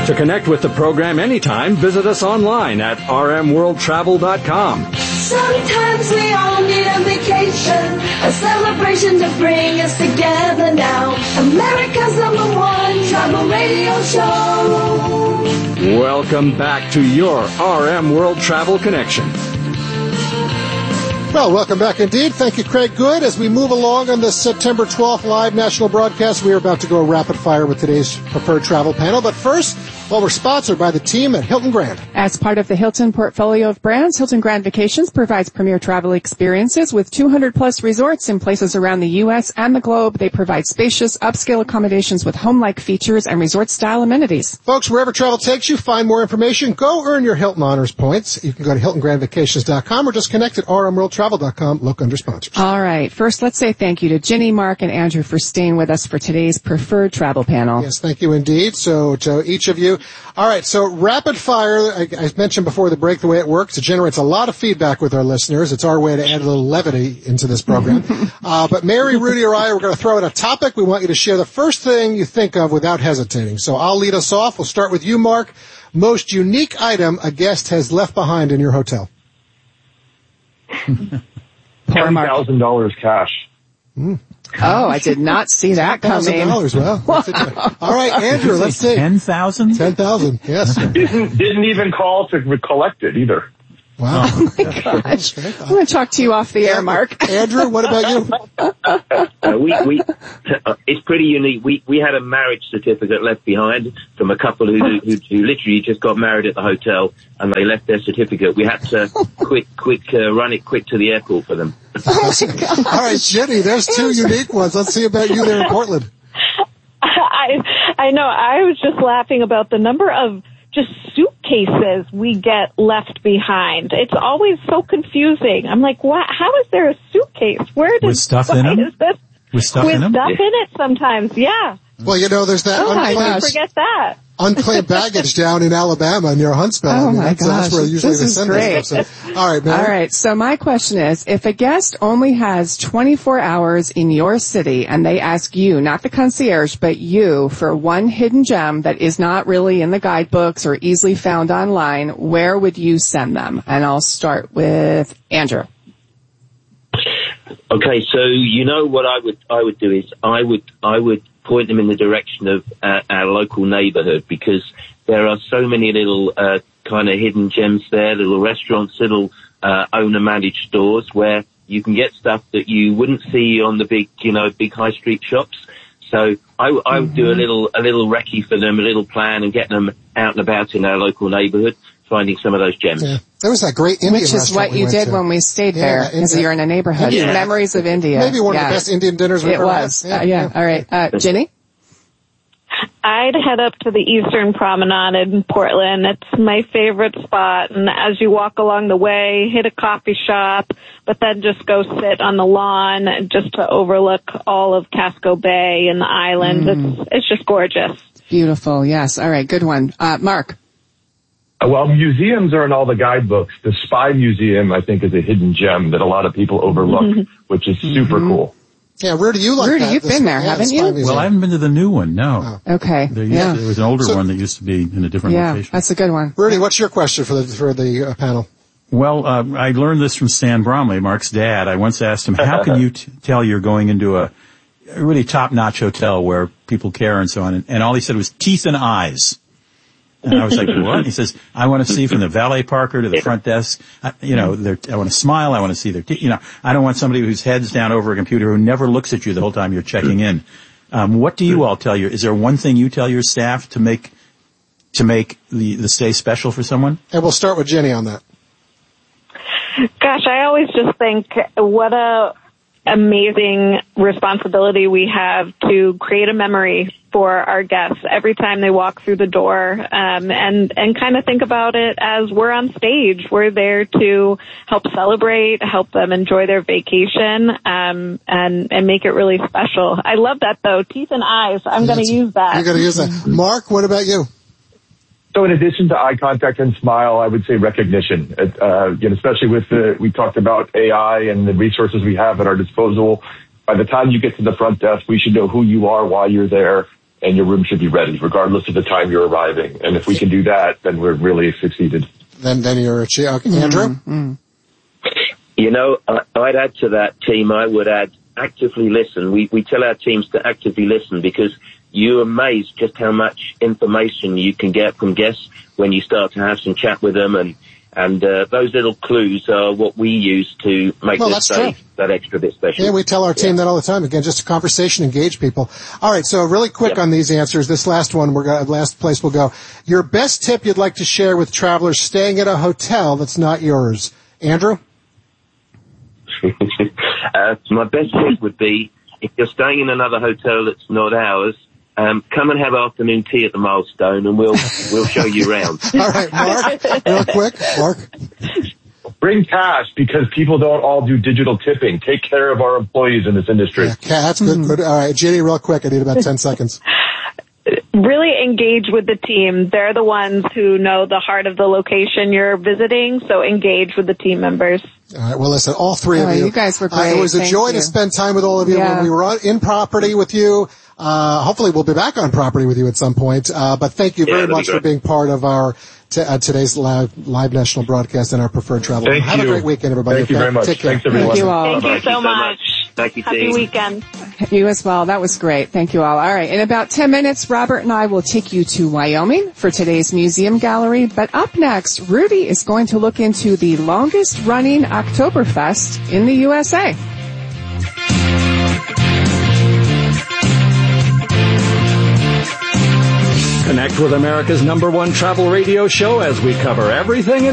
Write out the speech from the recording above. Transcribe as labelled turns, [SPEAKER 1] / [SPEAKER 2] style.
[SPEAKER 1] To connect with the program anytime, visit us online at rmworldtravel.com.
[SPEAKER 2] Sometimes we all need a vacation, a celebration to bring us together now. America's #1 travel radio show.
[SPEAKER 1] Welcome back to your RM World Travel Connection.
[SPEAKER 3] Well, welcome back indeed. Thank you, Craig Good. As we move along on this September 12th live national broadcast, we are about to go rapid fire with today's preferred travel panel. But first, well, we're sponsored by the team at Hilton Grand.
[SPEAKER 4] As part of the Hilton portfolio of brands, Hilton Grand Vacations provides premier travel experiences with 200-plus resorts in places around the U.S. and the globe. They provide spacious, upscale accommodations with home-like features and resort-style amenities.
[SPEAKER 3] Folks, wherever travel takes you, find more information. Go earn your Hilton Honors points. You can go to HiltonGrandVacations.com or just connect at rmworldtravel.com. Look under sponsors.
[SPEAKER 4] All right. First, let's say thank you to Ginny, Mark, and Andrew for staying with us for today's preferred travel panel.
[SPEAKER 3] Yes, thank you indeed. So to each of you. All right, so rapid fire, I mentioned before the break the way it works. It generates a lot of feedback with our listeners. It's our way to add a little levity into this program. But Mary, Rudy, or I, we're going to throw in a topic. We want you to share the first thing you think of without hesitating. So I'll lead us off. We'll start with you, Mark. Most unique item a guest has left behind in your hotel?
[SPEAKER 5] $10,000 cash.
[SPEAKER 4] Oh, I did not see that coming.
[SPEAKER 3] $10,000, well. All right, Andrew, let's see.
[SPEAKER 6] 10,000?
[SPEAKER 3] 10,000, yes.
[SPEAKER 5] Didn't even call to collect it either.
[SPEAKER 3] Wow.
[SPEAKER 4] Oh my gosh. I'm going to talk to you off the air, Mark.
[SPEAKER 3] Andrew, what about you?
[SPEAKER 7] It's pretty unique. We had a marriage certificate left behind from a couple who literally just got married at the hotel, and they left their certificate. We had to run it quick to the airport for them.
[SPEAKER 4] Oh my gosh.
[SPEAKER 3] All right, Jenny, there's two unique ones. Let's see about you there in Portland.
[SPEAKER 8] I know. I was just laughing about the number of just suitcases we get left behind. It's always so confusing. I'm like, what? How is there a suitcase? Where does
[SPEAKER 6] with stuff in them? With stuff in them?
[SPEAKER 8] With stuff in it sometimes, yeah.
[SPEAKER 3] Well, you know, there's that
[SPEAKER 8] forget that.
[SPEAKER 3] unclaimed baggage down in Alabama near Huntsville.
[SPEAKER 4] Oh my gosh.
[SPEAKER 3] That's where usually
[SPEAKER 4] this
[SPEAKER 3] they
[SPEAKER 4] is
[SPEAKER 3] send
[SPEAKER 4] great.
[SPEAKER 3] that stuff. So, all right, man.
[SPEAKER 4] All right. So my question is, if a guest only has 24 hours in your city and they ask you, not the concierge, but you, for one hidden gem that is not really in the guidebooks or easily found online, where would you send them? And I'll start with Andrew.
[SPEAKER 7] Okay, so you know what I would do is I would point them in the direction of our local neighborhood, because there are so many little kind of hidden gems there, little restaurants, little owner-managed stores where you can get stuff that you wouldn't see on the big high street shops. So I would do a little recce for them, a little plan, and get them out and about in our local neighborhood, finding some of those gems.
[SPEAKER 3] Yeah. There was that great Indian
[SPEAKER 4] restaurant. Which is what you did when we stayed there, because you're in a neighborhood.
[SPEAKER 3] Yeah.
[SPEAKER 4] Memories of India.
[SPEAKER 3] Maybe one of the best Indian dinners we've ever had.
[SPEAKER 4] It was. All right. Ginny?
[SPEAKER 8] I'd head up to the Eastern Promenade in Portland. It's my favorite spot. And as you walk along the way, hit a coffee shop, but then just go sit on the lawn just to overlook all of Casco Bay and the islands. It's just gorgeous.
[SPEAKER 4] Beautiful. Yes. All right. Good one. Mark?
[SPEAKER 5] Well, museums are in all the guidebooks. The Spy Museum, I think, is a hidden gem that a lot of people overlook, which is super cool.
[SPEAKER 3] Yeah, where do you like
[SPEAKER 4] Rudy,
[SPEAKER 3] that?
[SPEAKER 4] you've been there, haven't you?
[SPEAKER 6] Well, I haven't been to the new one, no.
[SPEAKER 4] Oh. Okay.
[SPEAKER 6] There was an older one that used to be in a different location.
[SPEAKER 4] That's a good one.
[SPEAKER 3] Rudy, what's your question for the panel?
[SPEAKER 6] Well, I learned this from Stan Bromley, Mark's dad. I once asked him, how can you tell you're going into a really top-notch hotel where people care and so on? And all he said was teeth and eyes. And I was like, what? He says, I want to see from the valet parker to the front desk. I want to smile. I want to see their teeth. I don't want somebody whose head's down over a computer who never looks at you the whole time you're checking in. What do you all tell is there one thing you tell your staff to make the stay special for someone?
[SPEAKER 3] And we'll start with Jenny on that.
[SPEAKER 8] Gosh, I always just think what a amazing responsibility we have to create a memory for our guests every time they walk through the door, and kind of think about it as we're on stage. We're there to help celebrate, help them enjoy their vacation, and make it really special. I love that, though. Teeth and eyes. I'm going to use that.
[SPEAKER 3] You're going to use that. Mark, what about you?
[SPEAKER 5] So in addition to eye contact and smile, I would say recognition, especially with we talked about AI and the resources we have at our disposal. By the time you get to the front desk, we should know who you are, why you're there, and your room should be ready, regardless of the time you're arriving. And if we can do that, then we're really succeeded.
[SPEAKER 3] Then you're Andrew?
[SPEAKER 7] You know, I'd add to that, team. I would add actively listen. We tell our teams to actively listen, because you're amazed just how much information you can get from guests when you start to have some chat with them, and those little clues are what we use to make this day that extra bit special.
[SPEAKER 3] Yeah, we tell our team that all the time. Again, just a conversation, engage people. All right, so really quick on these answers. This last one, last place we'll go. Your best tip you'd like to share with travelers staying at a hotel that's not yours. Andrew?
[SPEAKER 7] My best tip would be, if you're staying in another hotel that's not ours, come and have afternoon tea at the Milestone, and we'll show you around.
[SPEAKER 3] All right, Mark, real quick. Mark?
[SPEAKER 5] Bring cash, because people don't all do digital tipping. Take care of our employees in this industry.
[SPEAKER 3] Yeah, that's good. Good. All right, Ginny, real quick. I need about 10 seconds.
[SPEAKER 8] Really engage with the team. They're the ones who know the heart of the location you're visiting, so engage with the team members.
[SPEAKER 3] All right, well, listen, all three of you.
[SPEAKER 4] You guys were great.
[SPEAKER 3] It was a joy to spend time with all of you when we were in property with you. Hopefully we'll be back on property with you at some point. But thank you very much for being part of our today's live national broadcast and our preferred travel. Have a great weekend, everybody.
[SPEAKER 5] Thank you very much.
[SPEAKER 3] Take care.
[SPEAKER 5] Thanks, everyone.
[SPEAKER 4] Thank you all.
[SPEAKER 8] Thank you so much.
[SPEAKER 7] Thank you,
[SPEAKER 8] Happy weekend.
[SPEAKER 4] You as well. That was great. Thank you all. All right. In about 10 minutes, Robert and I will take you to Wyoming for today's museum gallery. But up next, Rudy is going to look into the longest running Oktoberfest in the USA.
[SPEAKER 1] Connect with America's #1 travel radio show as we cover everything